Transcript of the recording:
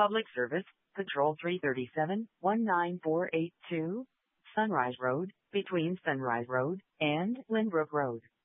Public Service, Patrol 337, 19482, Sunrise Road, between Sunrise Road and Lynbrook Road.